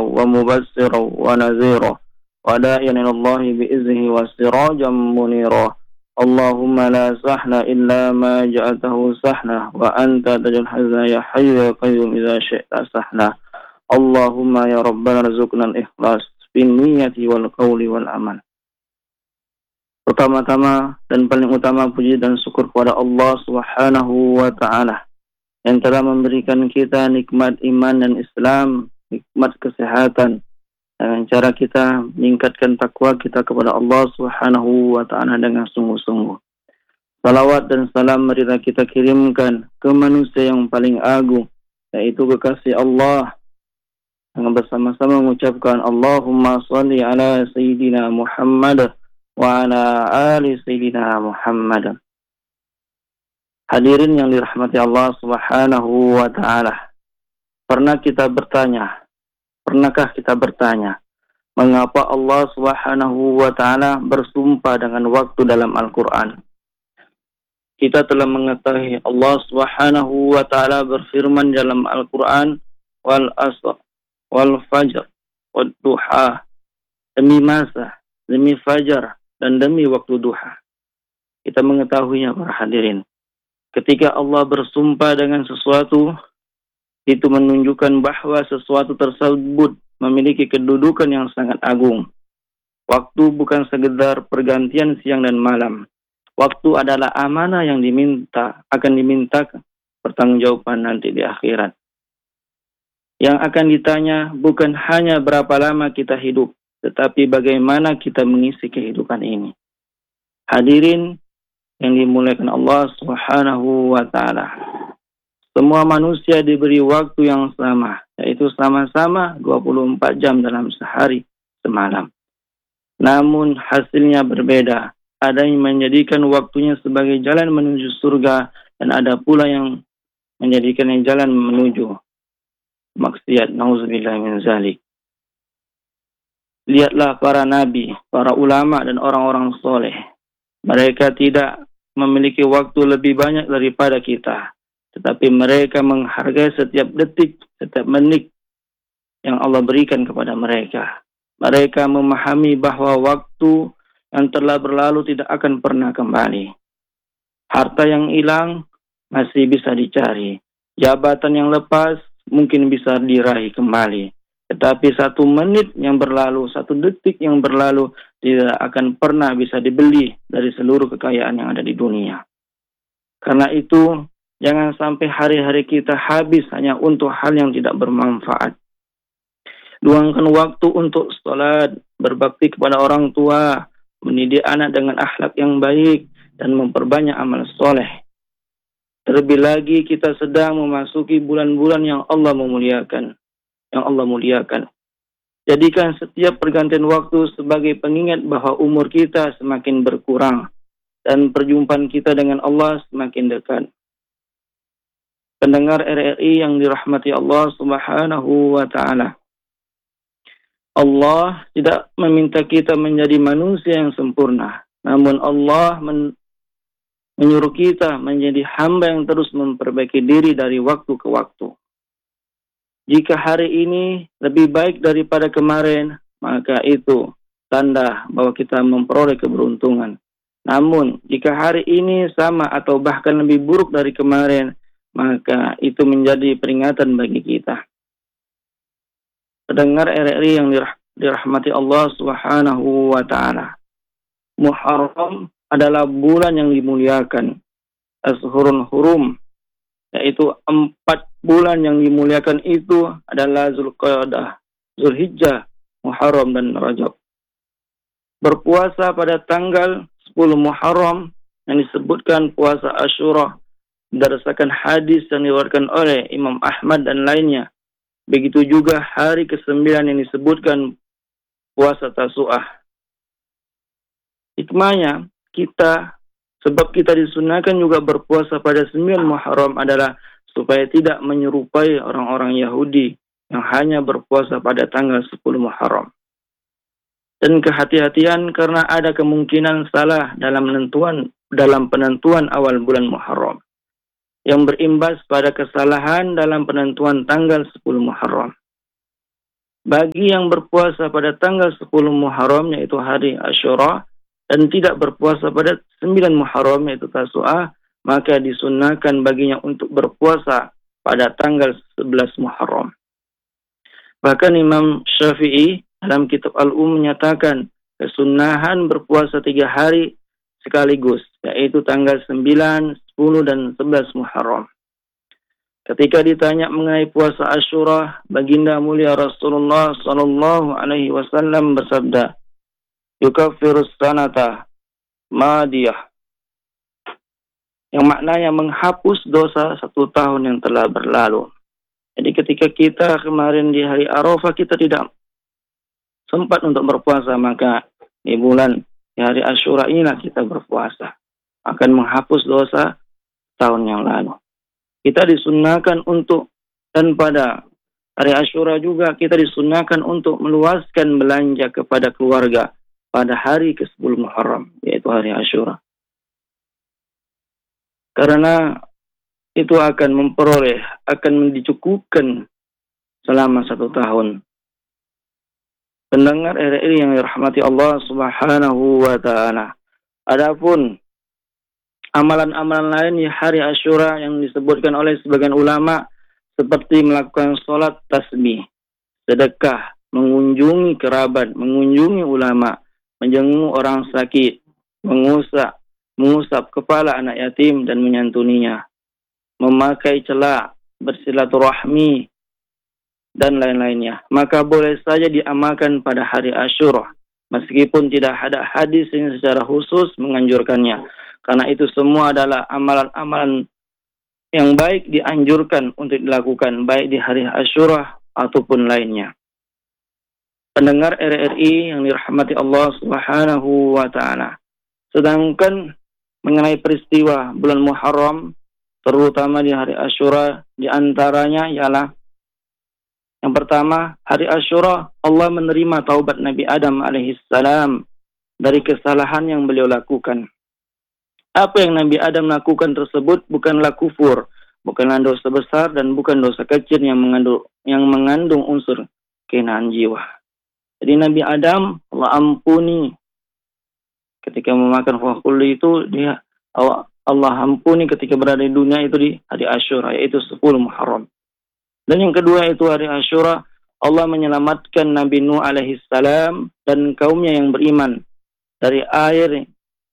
ومبشرا ونذيرا وداعيا إلى الله بإذنه وسراجا منيرا اللهم لا سهل إلا ما جعلته سهلا وأنت تجعل الحزن يا حي يا قيوم إذا شئت سهلا اللهم يا ربنا ارزقنا الإخلاص في النية والقول والعمل. Pertama-tama dan paling utama puji dan syukur kepada Allah Subhanahu wa Ta'ala yang telah memberikan kita nikmat iman dan Islam, nikmat kesehatan, dengan cara kita meningkatkan takwa kita kepada Allah Subhanahu wa Ta'ala dengan sungguh-sungguh. Salawat dan salam marilah kita kirimkan ke manusia yang paling agung, yaitu kekasih Allah, dengan bersama-sama mengucapkan Allahumma shalli ala Sayyidina Muhammad wa ala ali Sayyidina Muhammad. Hadirin yang dirahmati Allah Subhanahu wa Ta'ala, pernahkah kita bertanya, mengapa Allah Subhanahu wa Ta'ala bersumpah dengan waktu dalam Al-Quran? Kita telah mengetahui Allah Subhanahu wa Ta'ala berfirman dalam Al-Quran, wal asr, wal fajr, wal duha, demi masa, demi fajar, dan demi waktu duha. Kita mengetahuinya para hadirin. Ketika Allah bersumpah dengan sesuatu, itu menunjukkan bahwa sesuatu tersebut memiliki kedudukan yang sangat agung. Waktu bukan sekedar pergantian siang dan malam. Waktu adalah amanah yang akan diminta pertanggungjawaban nanti di akhirat. Yang akan ditanya bukan hanya berapa lama kita hidup, tetapi bagaimana kita mengisi kehidupan ini. Hadirin yang dimuliakan Allah Subhanahu wa Ta'ala, semua manusia diberi waktu yang sama, yaitu sama-sama 24 jam dalam sehari semalam. Namun hasilnya berbeda. Ada yang menjadikan waktunya sebagai jalan menuju surga, dan ada pula yang menjadikannya jalan menuju maksiat. Nauzubillah min zalik. Lihatlah para nabi, para ulama dan orang-orang soleh. Mereka tidak memiliki waktu lebih banyak daripada kita, tetapi mereka menghargai setiap detik, setiap menit yang Allah berikan kepada mereka. Mereka memahami bahwa waktu yang telah berlalu tidak akan pernah kembali. Harta yang hilang masih bisa dicari. Jabatan yang lepas mungkin bisa diraih kembali. Tetapi 1 menit yang berlalu, 1 detik yang berlalu tidak akan pernah bisa dibeli dari seluruh kekayaan yang ada di dunia. Karena itu, jangan sampai hari-hari kita habis hanya untuk hal yang tidak bermanfaat. Luangkan waktu untuk sholat, berbakti kepada orang tua, mendidik anak dengan akhlak yang baik, dan memperbanyak amal soleh. Terlebih lagi kita sedang memasuki bulan-bulan yang Allah memuliakan. Jadikan setiap pergantian waktu sebagai pengingat bahwa umur kita semakin berkurang dan perjumpaan kita dengan Allah semakin dekat. Pendengar RRI yang dirahmati Allah Subhanahu wa Ta'ala, Allah tidak meminta kita menjadi manusia yang sempurna, namun Allah menyuruh kita menjadi hamba yang terus memperbaiki diri dari waktu ke waktu. Jika hari ini lebih baik daripada kemarin, maka itu tanda bahwa kita memperoleh keberuntungan. Namun, jika hari ini sama atau bahkan lebih buruk dari kemarin, maka itu menjadi peringatan bagi kita. Pendengar RRI yang dirahmati Allah Subhanahu wa Ta'ala, Muharram adalah bulan yang dimuliakan. Ashurun Hurum, yaitu 4 bulan yang dimuliakan itu adalah Zulqa'dah, Zulhijjah, Muharram, dan Rajab. Berpuasa pada tanggal 10 Muharram yang disebutkan puasa Asyura berdasarkan hadis yang diriwayatkan oleh Imam Ahmad dan lainnya. Begitu juga hari ke-9 yang disebutkan puasa Tasu'ah. Hikmahnya, sebab kita disunahkan juga berpuasa pada 9 Muharram adalah supaya tidak menyerupai orang-orang Yahudi yang hanya berpuasa pada tanggal 10 Muharram. Dan kehati-hatian karena ada kemungkinan salah dalam penentuan awal bulan Muharram, yang berimbas pada kesalahan dalam penentuan tanggal 10 Muharram. bagi yang berpuasa pada tanggal 10 Muharram yaitu hari Asyura dan tidak berpuasa pada 9 Muharram yaitu Tasu'ah, maka disunnahkan baginya untuk berpuasa pada tanggal 11 Muharram. Bahkan Imam Syafi'i dalam kitab Al-Um menyatakan kesunahan berpuasa 3 hari sekaligus, yaitu tanggal 9, 10, dan 11 Muharram. Ketika ditanya mengenai puasa Asyura, baginda mulia Rasulullah sallallahu alaihi wasallam bersabda, "Yukaffirus sanata madiyah." Yang maknanya menghapus dosa 1 tahun yang telah berlalu. Jadi ketika kita kemarin di hari Arafah kita tidak sempat untuk berpuasa, maka di hari Asyura inilah kita berpuasa. Akan menghapus dosa tahun yang lalu. Kita disunnahkan dan pada hari Asyura juga kita disunnahkan untuk meluaskan belanja kepada keluarga pada hari ke-10 Muharram, yaitu hari Asyura. Karena itu akan dicukupkan selama 1 tahun. Pendengar RRI yang dirahmati Allah Subhanahu wa Ta'ala. Adapun amalan-amalan lain di hari Asyura yang disebutkan oleh sebagian ulama seperti melakukan sholat tasbih, sedekah, mengunjungi kerabat, mengunjungi ulama, menjenguk orang sakit, mengusap kepala anak yatim dan menyantuninya, memakai celak, bersilaturahmi, dan lain-lainnya. Maka boleh saja diamalkan pada hari Asyura, meskipun tidak ada hadis yang secara khusus menganjurkannya. Karena itu semua adalah amalan-amalan yang baik dianjurkan untuk dilakukan, baik di hari Asyura ataupun lainnya. Pendengar RRI yang dirahmati Allah Subhanahu wa Ta'ala. Sedangkan mengenai peristiwa bulan Muharram, terutama di hari Asyura, di antaranya ialah yang pertama, hari Asyura Allah menerima taubat Nabi Adam alaihissalam dari kesalahan yang beliau lakukan. Apa yang Nabi Adam lakukan tersebut bukanlah kufur, bukanlah dosa besar dan bukan dosa kecil yang mengandung unsur kehinaan jiwa. Jadi Nabi Adam Allah ampuni ketika memakan buah kulli itu, Allah ampuni ketika berada di dunia itu di hari Asyura, yaitu 10 Muharram. Dan yang kedua itu hari Asyura, Allah menyelamatkan Nabi Nuh alaihissalam dan kaumnya yang beriman dari air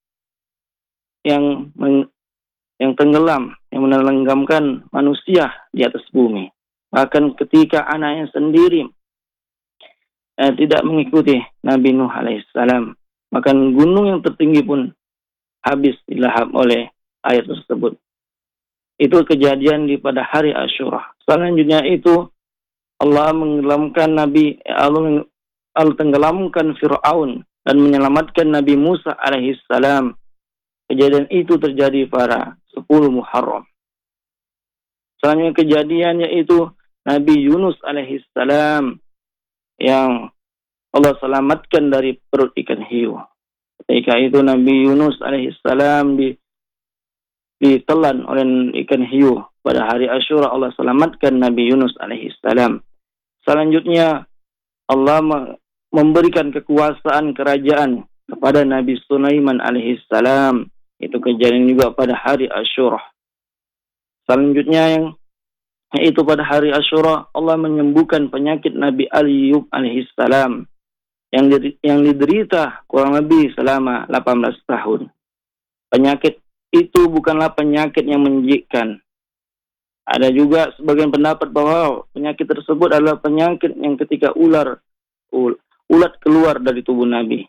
yang tenggelam, yang menenggelamkan manusia di atas bumi. Bahkan ketika anaknya sendiri tidak mengikuti Nabi Nuh alaihissalam, maka gunung yang tertinggi pun habis dilahap oleh air tersebut. Itu kejadian pada hari Asyura. Selanjutnya itu Allah tenggelamkan Fir'aun dan menyelamatkan Nabi Musa alaihissalam. Kejadian itu terjadi pada 10 Muharram. Selanjutnya kejadian yaitu Nabi Yunus alaihissalam yang Allah selamatkan dari perut ikan hiu. Ketika itu Nabi Yunus alaihissalam ditelan oleh ikan hiu. Pada hari Asyura Allah selamatkan Nabi Yunus alaihissalam. Selanjutnya Allah memberikan kekuasaan kerajaan kepada Nabi Sulaiman alaihissalam. Itu kejadian juga pada hari Asyura. Selanjutnya yaitu pada hari Asyura Allah menyembuhkan penyakit Nabi Ayyub alaihissalam yang diderita kurang lebih selama 18 tahun. Penyakit itu bukanlah penyakit yang menjijikkan. Ada juga sebagian pendapat bahwa penyakit tersebut adalah penyakit yang ketika ulat keluar dari tubuh Nabi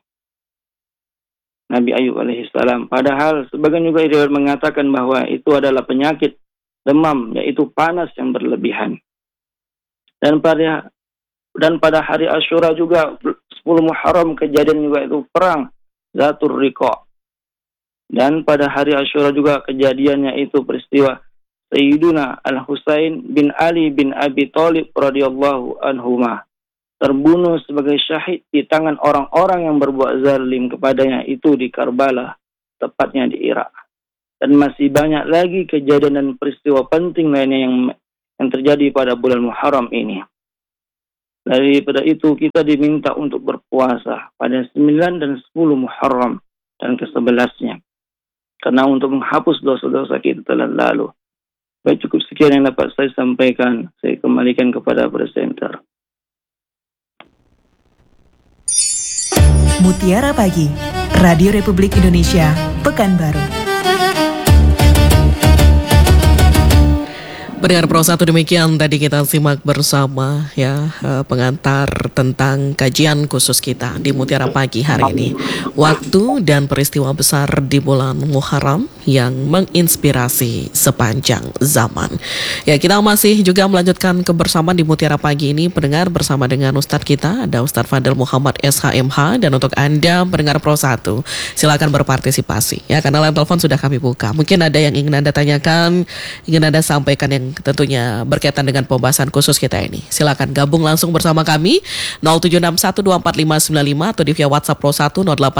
Ayyub alaihissalam. Padahal sebagian juga riwayat mengatakan bahwa itu adalah penyakit demam, yaitu panas yang berlebihan. Dan pada hari Asyura juga 10 Muharram kejadian juga itu perang Zatur Riqa. Dan pada hari Asyura juga kejadiannya itu peristiwa Sayyiduna Al-Husain bin Ali bin Abi Thalib radhiyallahu anhuma terbunuh sebagai syahid di tangan orang-orang yang berbuat zalim kepadanya itu di Karbala, tepatnya di Irak. Dan masih banyak lagi kejadian dan peristiwa penting lainnya yang terjadi pada bulan Muharram ini. Daripada itu kita diminta untuk berpuasa pada 9 dan 10 Muharram dan ke-11-nya. Karena untuk menghapus dosa-dosa kita telah lalu. Baik, cukup sekian yang dapat saya sampaikan. Saya kembalikan kepada presenter. Mutiara Pagi, Radio Republik Indonesia, Pekanbaru. Pendengar Pro 1, demikian tadi kita simak bersama ya pengantar tentang kajian khusus kita di Mutiara Pagi hari ini. Waktu dan peristiwa besar di bulan Muharram yang menginspirasi sepanjang zaman. Ya, kita masih juga melanjutkan kebersamaan di Mutiara Pagi ini, pendengar, bersama dengan Ustadz kita, ada Ustadz Fadel Muhammad SHMH. Dan untuk Anda pendengar Pro 1, silakan berpartisipasi ya, karena line telepon sudah kami buka. Mungkin ada yang ingin Anda tanyakan, ingin Anda sampaikan yang tentunya berkaitan dengan pembahasan khusus kita ini. Silakan gabung langsung bersama kami 0761245595 atau di via WhatsApp Pro 1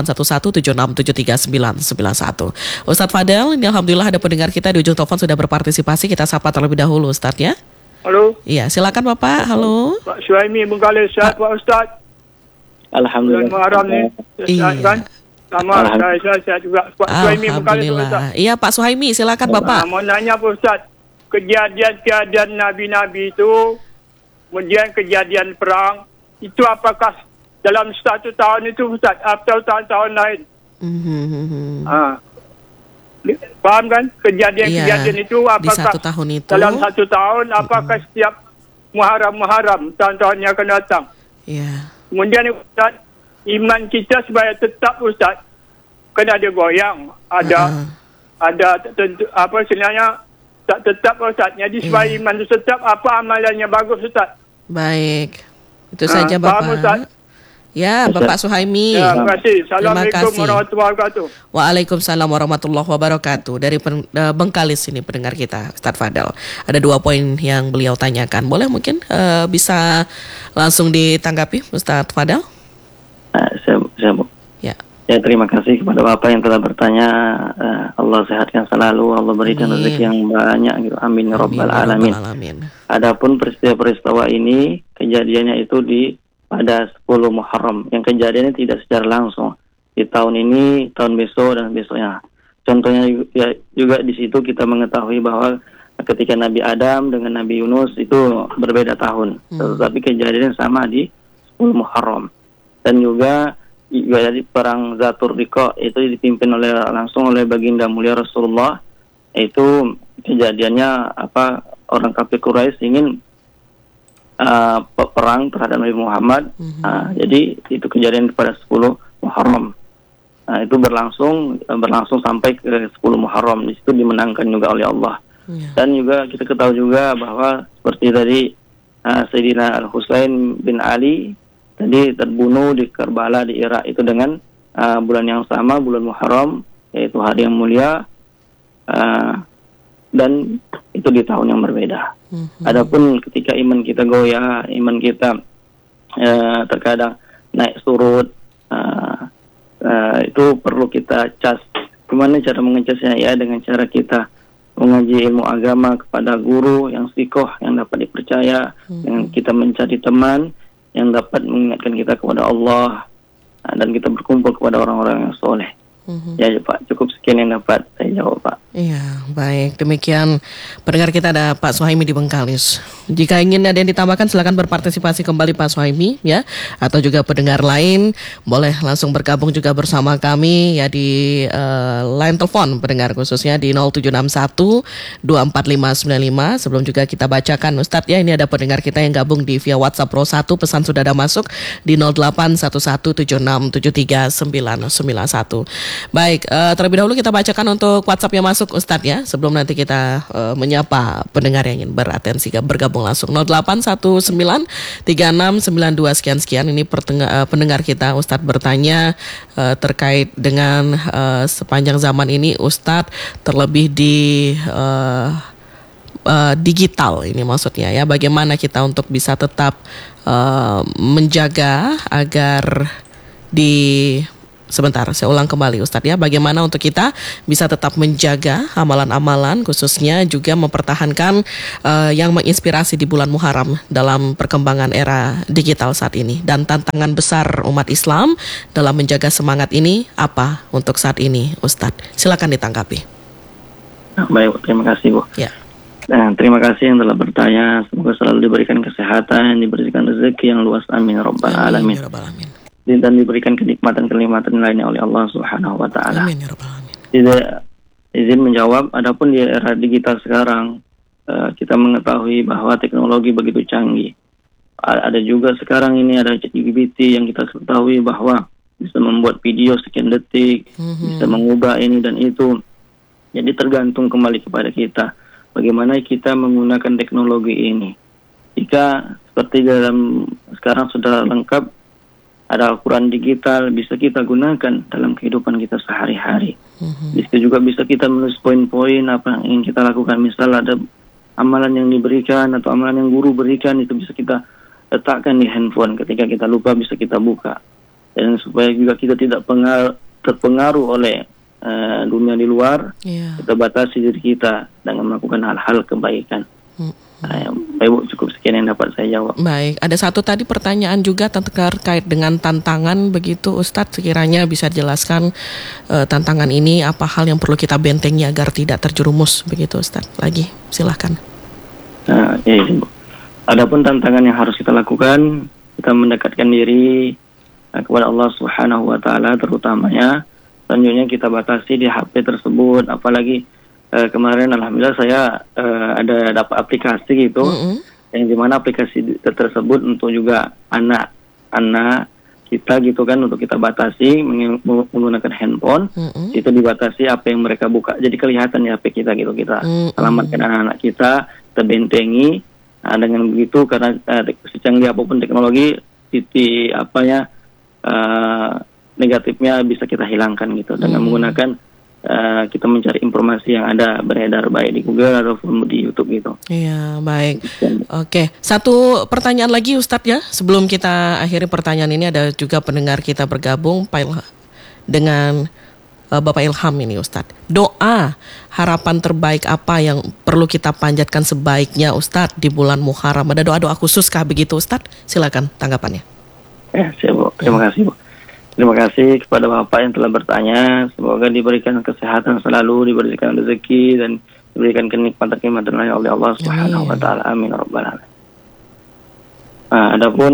081176739191. Ustadz Fadel, ini alhamdulillah ada pendengar kita di ujung telepon sudah berpartisipasi. Kita sapa terlebih dahulu Ustadz ya. Halo. Iya, silakan Bapak. Halo. Pak Suhaimi Bengkalis, sehat Pak Ustaz. Alhamdulillah. Muharram ni. Sehat kan? Sama saya sehat juga. Pak Suhaimi Bengkalis Ustaz. Iya Pak Suhaimi, silakan Bapak. Mau nanya Pak Ustaz, kejadian-kejadian Nabi-Nabi itu, kemudian kejadian perang, itu apakah dalam satu tahun itu Ustaz, atau tahun-tahun lain? Faham kan? Kejadian-kejadian itu apakah di satu tahun itu, dalam satu tahun, apakah setiap Muharram tahun-tahun yang akan datang? Kemudian Ustaz, iman kita supaya tetap Ustaz, kena ada goyang, ada tentu apa sebenarnya tak tetap Ustaz. Jadi supaya iman itu tetap, apa amalannya bagus Ustaz? Baik, itu saja Bapak. Faham Ustaz? Ya, Bapak Suhaimi. Ya, terima kasih. Assalamualaikum warahmatullahi wabarakatuh. Waalaikumsalam warahmatullahi wabarakatuh. Dari Bengkalis ini pendengar kita, Ustadz Fadel. Ada 2 poin yang beliau tanyakan. Boleh mungkin bisa langsung ditanggapi Ustadz Fadel? Ya, terima kasih kepada Bapak yang telah bertanya. Allah sehatkan selalu, Allah berikan rezeki yang banyak gitu. Amin ya rabbal alamin. Adapun peristiwa ini kejadiannya itu pada 10 Muharram. Yang kejadiannya tidak secara langsung di tahun ini, tahun besok dan besoknya. Contohnya juga di situ kita mengetahui bahwa ketika Nabi Adam dengan Nabi Yunus itu berbeda tahun. Tetapi kejadiannya sama di 10 Muharram. Dan juga dari perang Zatur Riqa itu dipimpin langsung oleh baginda mulia Rasulullah. Itu kejadiannya orang kafir Quraisy ingin perang terhadap Nabi Muhammad. Jadi itu kejadian pada 10 Muharram. Itu berlangsung sampai ke 10 Muharram. Di situ dimenangkan juga oleh Allah. Dan juga kita ketahui juga bahwa seperti tadi Sayyidina Al-Husain bin Ali tadi terbunuh di Karbala di Irak itu dengan bulan yang sama, bulan Muharram, yaitu hari yang mulia, dan itu di tahun yang berbeda. Adapun ketika iman kita goyah, iman kita terkadang naik surut, itu perlu kita cas. Gimana cara mengecasnya? Ya, dengan cara kita mengaji ilmu agama kepada guru yang sikoh, yang dapat dipercaya, dengan kita mencari teman yang dapat mengingatkan kita kepada Allah, dan kita berkumpul kepada orang-orang yang soleh. Ya Pak, cukup sekian yang dapat saya jawab Pak. Iya, baik. Demikian pendengar kita, ada Pak Suhaimi di Bengkalis. Jika ingin ada yang ditambahkan, silakan berpartisipasi kembali Pak Suhaimi ya, atau juga pendengar lain boleh langsung bergabung juga bersama kami ya di line telepon pendengar, khususnya di 0761 24595. Sebelum juga kita bacakan Ustadz ya, ini ada pendengar kita yang gabung di via WhatsApp Pro 1, pesan sudah ada masuk di 081176739191. Baik, terlebih dahulu kita bacakan untuk WhatsApp yang masuk Ustadz ya, sebelum nanti kita menyapa pendengar yang ingin beratensi bergabung langsung. 08193692 sekian. Ini pendengar kita, Ustadz bertanya terkait dengan sepanjang zaman ini Ustadz, terlebih di digital ini maksudnya ya, bagaimana kita untuk bisa tetap menjaga agar di sebentar, saya ulang kembali Ustadz ya, bagaimana untuk kita bisa tetap menjaga amalan-amalan, khususnya juga mempertahankan yang menginspirasi di bulan Muharram dalam perkembangan era digital saat ini. Dan tantangan besar umat Islam dalam menjaga semangat ini apa untuk saat ini Ustadz? Silakan ditanggapi. Baik, terima kasih Bu. Ya. Nah, terima kasih yang telah bertanya. Semoga selalu diberikan kesehatan, diberikan rezeki yang luas. Amin ya rabbal alamin. Ya rabbal alamin. Dan diberikan kenikmatan-kenikmatan lainnya oleh Allah Subhanahu wa taala. Amin ya rabbal alamin. Tidak izin menjawab, adapun di era digital sekarang kita mengetahui bahwa teknologi begitu canggih. Ada juga sekarang ini ada ChatGPT yang kita ketahui bahwa bisa membuat video sekian detik, bisa mengubah ini dan itu. Jadi tergantung kembali kepada kita bagaimana kita menggunakan teknologi ini. Jika seperti dalam sekarang sudah lengkap, ada Al-Quran digital, bisa kita gunakan dalam kehidupan kita sehari-hari. Bisa juga bisa kita menulis poin-poin apa yang ingin kita lakukan. Misal ada amalan yang diberikan atau amalan yang guru berikan, itu bisa kita letakkan di handphone. Ketika kita lupa bisa kita buka. Dan supaya juga kita tidak terpengaruh oleh dunia di luar, kita batasi diri kita dengan melakukan hal-hal kebaikan. Baik, cukup sekian yang dapat saya jawab. Baik, ada satu tadi pertanyaan juga terkait dengan tantangan begitu Ustadz, sekiranya bisa jelaskan tantangan ini, apa hal yang perlu kita bentengi agar tidak terjerumus begitu Ustadz. Lagi, silahkan. Adapun tantangan yang harus kita lakukan, kita mendekatkan diri kepada Allah Subhanahu wa taala terutamanya. Selanjutnya kita batasi di HP tersebut, apalagi kemarin alhamdulillah saya ada dapat aplikasi gitu, yang dimana aplikasi tersebut untuk juga anak-anak kita gitu kan, untuk kita batasi menggunakan handphone, itu dibatasi apa yang mereka buka, jadi kelihatan di HP kita gitu, kita selamatkan anak-anak kita bentengi. Dengan begitu, karena secanggih apapun teknologi, negatifnya bisa kita hilangkan gitu dengan menggunakan kita mencari informasi yang ada beredar baik di Google ataupun di YouTube gitu. Iya, baik. Oke, satu pertanyaan lagi Ustadz ya. Sebelum kita akhiri pertanyaan ini, ada juga pendengar kita bergabung dengan Bapak Ilham ini Ustadz. Doa harapan terbaik apa yang perlu kita panjatkan sebaiknya Ustadz di bulan Muharram? Ada doa-doa khusus kah begitu Ustadz? Silakan tanggapannya. Siap Bu. Terima kasih Bu. Terima kasih kepada Bapak yang telah bertanya. Semoga diberikan kesehatan selalu, diberikan rezeki dan diberikan kenikmatan-kenikmatan oleh Allah Subhanahu wa taala. Amin ya rabbal alamin. Adapun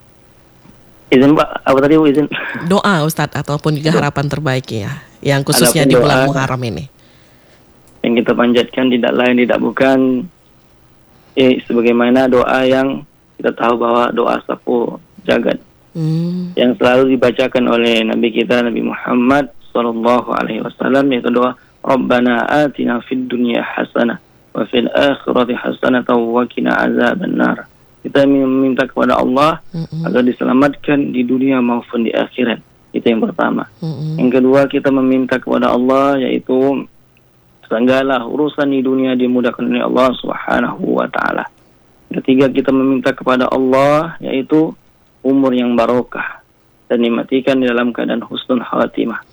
izin Pak, apa tadi Bu izin? Doa Ustadz ataupun juga harapan terbaik ya, yang khususnya di bulan Muharram ini. Yang kita panjatkan tidak lain tidak bukan sebagaimana doa yang kita tahu bahwa doa sapu jagat. Yang selalu dibacakan oleh Nabi kita Nabi Muhammad SAW, yaitu doa Rabbana atina fid dunya hasanah wa fil akhirati hasanah wa qina azabannar. Kita meminta kepada Allah agar diselamatkan di dunia maupun di akhirat. Itu yang pertama. Yang kedua, kita meminta kepada Allah yaitu segala urusan di dunia dimudahkan oleh Allah Subhanahu wa taala. Ketiga, kita meminta kepada Allah yaitu umur yang barokah dan dimatikan di dalam keadaan husnul khatimah.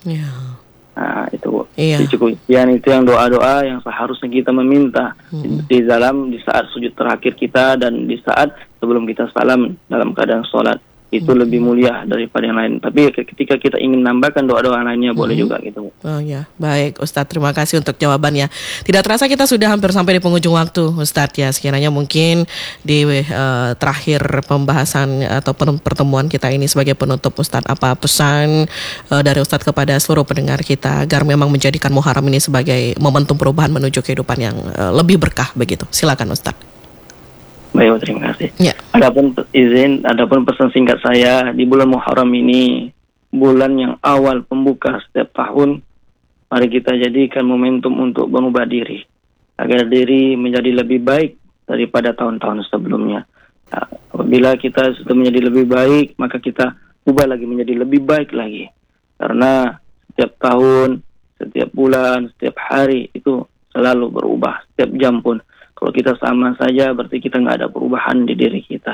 Itu cukup. Itu yang doa-doa yang seharusnya kita meminta di saat sujud terakhir kita dan di saat sebelum kita salam dalam keadaan sholat. Itu lebih mulia daripada yang lain. Tapi ketika kita ingin menambahkan doa-doa lainnya boleh juga gitu. Oh ya, baik Ustadz, terima kasih untuk jawabannya. Tidak terasa kita sudah hampir sampai di penghujung waktu Ustadz ya. Sekiranya mungkin di terakhir pembahasan atau pertemuan kita ini sebagai penutup Ustadz, apa pesan dari Ustadz kepada seluruh pendengar kita agar memang menjadikan Muharram ini sebagai momentum perubahan menuju kehidupan yang lebih berkah begitu. Silakan Ustadz. Baik, terima kasih. Ya. Adapun pesan singkat saya di bulan Muharram ini, bulan yang awal pembuka setiap tahun, mari kita jadikan momentum untuk mengubah diri agar diri menjadi lebih baik daripada tahun-tahun sebelumnya. Apabila kita sudah menjadi lebih baik, maka kita ubah lagi menjadi lebih baik lagi. Karena setiap tahun, setiap bulan, setiap hari itu selalu berubah, setiap jam pun. Kalau kita sama saja berarti kita nggak ada perubahan di diri kita.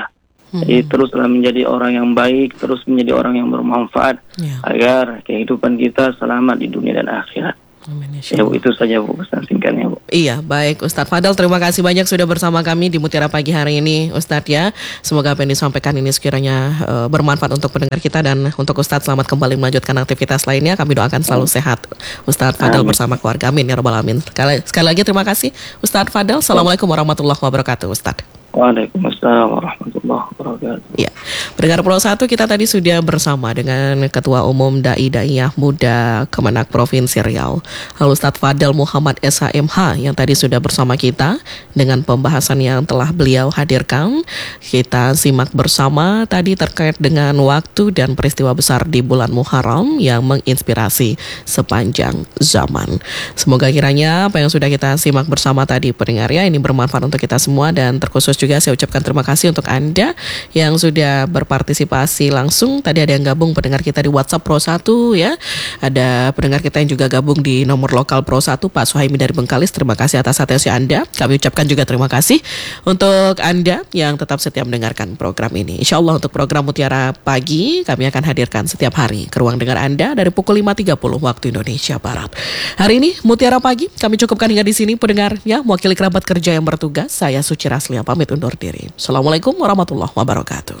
Jadi teruslah menjadi orang yang baik, terus menjadi orang yang bermanfaat, agar kehidupan kita selamat di dunia dan akhirat. Amin, ya Bu, itu saja Bu pesan singkatnya Bu. Iya, baik Ustadz Fadel, terima kasih banyak sudah bersama kami di Mutiara Pagi hari ini Ustadz ya. Semoga apa yang disampaikan ini sekiranya bermanfaat untuk pendengar kita, dan untuk Ustadz selamat kembali melanjutkan aktivitas lainnya. Kami doakan selalu sehat Ustadz Fadel bersama keluarga. Amin ya rabbal alamin. Sekali lagi terima kasih Ustadz Fadel. Assalamualaikum warahmatullahi wabarakatuh Ustadz. Waalaikumsalam warahmatullahi wabarakatuh. Ya, pendengar Pro 1, kita tadi sudah bersama dengan Ketua Umum Dai-Daiyah Muda Kemenak Provinsi Riau, Ustadz Fadel Muhammad SHMH, yang tadi sudah bersama kita dengan pembahasan yang telah beliau hadirkan. Kita simak bersama tadi terkait dengan waktu dan peristiwa besar di bulan Muharram yang menginspirasi sepanjang zaman. Semoga kiranya apa yang sudah kita simak bersama tadi pendengar ya, ini bermanfaat untuk kita semua, dan terkhusus juga saya ucapkan terima kasih untuk Anda yang sudah berpartisipasi langsung. Tadi ada yang gabung pendengar kita di WhatsApp Pro 1 ya. Ada pendengar kita yang juga gabung di nomor lokal Pro 1, Pak Suhaimi dari Bengkalis. Terima kasih atas atensi Anda. Kami ucapkan juga terima kasih untuk Anda yang tetap setia mendengarkan program ini. Insya Allah untuk program Mutiara Pagi kami akan hadirkan setiap hari ke ruang dengar Anda dari pukul 5.30 waktu Indonesia Barat. Hari ini Mutiara Pagi kami cukupkan hingga di sini pendengar ya. Mewakili kerabat kerja yang bertugas, saya Suci Raslia pamit undur diri. Assalamualaikum warahmatullahi wabarakatuh.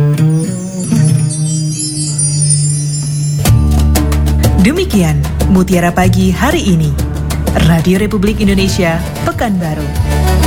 Demikian Mutiara Pagi hari ini. Radio Republik Indonesia, Pekanbaru.